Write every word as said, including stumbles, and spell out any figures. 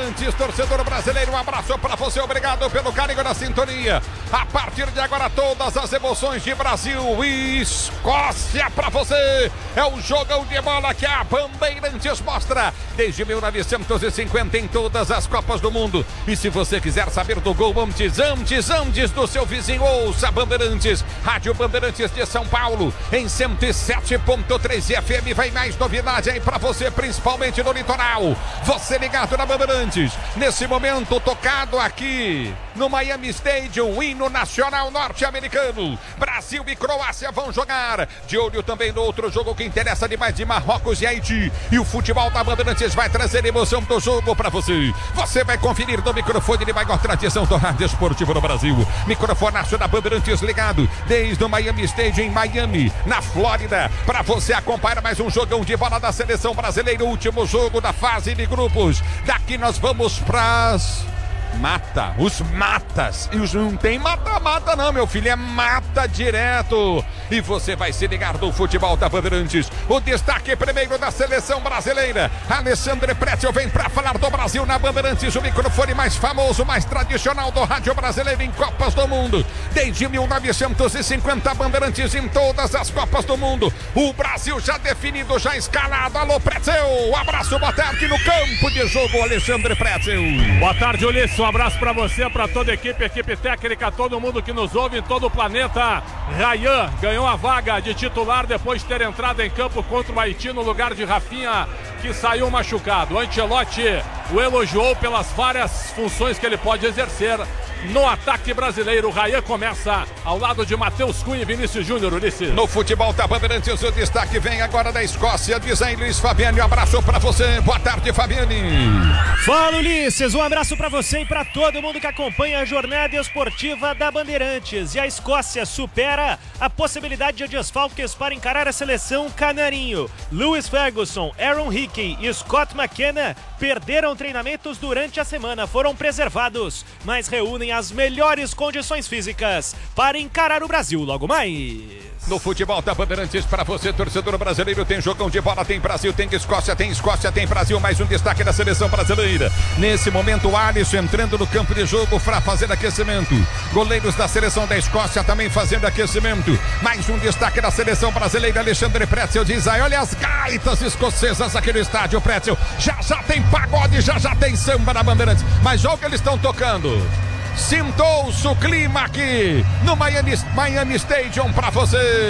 Bandeirantes, torcedor brasileiro, um abraço para você, obrigado pelo carinho da sintonia. A partir de agora, todas as emoções de Brasil e Escócia para você. É o jogão de bola que a Bandeirantes mostra desde mil novecentos e cinquenta em todas as Copas do Mundo. E se você quiser saber do gol antes, antes, antes do seu vizinho, ouça Bandeirantes, Rádio Bandeirantes de São Paulo, em cento e sete ponto três F M. Vai mais novidade aí para você, principalmente no litoral. Você ligado na Bandeirantes, nesse momento tocado aqui no Miami Stadium, hino nacional norte-americano. Brasil e Croácia vão jogar. De olho também no outro jogo que interessa demais, de Marrocos e Haiti. E o futebol da Bandeirantes vai trazer emoção do jogo para você. Você vai conferir no microfone de maior tradição do rádio esportivo no Brasil. Microfonaço da Bandeirantes ligado desde o Miami Stadium em Miami, na Flórida, para você acompanhar mais um jogão de bola da seleção brasileira, o último jogo da fase de grupos. Daqui nós vamos pras mata, os matas. E os não tem mata-mata não, meu filho, é mata direto. E você vai se ligar do futebol da Bandeirantes. O destaque primeiro da seleção brasileira. Alexandre Pretzel vem pra falar do Brasil na Bandeirantes, o microfone mais famoso, mais tradicional do rádio brasileiro em Copas do Mundo. Desde mil novecentos e cinquenta, Bandeirantes em todas as Copas do Mundo. O Brasil já definido, já escalado. Alô, Pretzel, um abraço, boa tarde no campo de jogo, Alexandre Pretzel. Boa tarde, Ulisses, um abraço pra você, pra toda a equipe, equipe técnica, todo mundo que nos ouve em todo o planeta. Rayan ganhou a vaga de titular depois de ter entrado em campo contra o Haiti no lugar de Rafinha, que saiu machucado. Ancelotti o elogiou pelas várias funções que ele pode exercer no ataque brasileiro. O Rayan começa ao lado de Matheus Cunha e Vinícius Júnior, Ulisses. No futebol da Bandeirantes, o destaque vem agora da Escócia. Diz aí, Luiz Fabiani, um abraço pra você. Boa tarde, Fabiani. Fala, Ulisses, um abraço pra você e pra todo mundo que acompanha a jornada esportiva da Bandeirantes. E a Escócia supera a possibilidade de desfalques para encarar a seleção canarinho. Lewis Ferguson, Aaron Hickey e Scott McKenna perderam treinamentos durante a semana, foram preservados, mas reúnem as melhores condições físicas para encarar o Brasil logo mais. No futebol da Bandeirantes, para você, torcedor brasileiro, tem jogão de bola, tem Brasil, tem Escócia, tem Escócia, tem Brasil, mais um destaque da seleção brasileira. Nesse momento, o Alisson entrando no campo de jogo para fazer aquecimento. Goleiros da seleção da Escócia também fazendo aquecimento. Mais um destaque da seleção brasileira, Alexandre Pretzel diz aí, olha as gaitas escocesas aqui no estádio, Pretzel. Já já tem pagode, já já tem samba na Bandeirantes. Mas olha o que eles estão tocando. Sintou-se o clima aqui no Miami, Miami Stadium para você.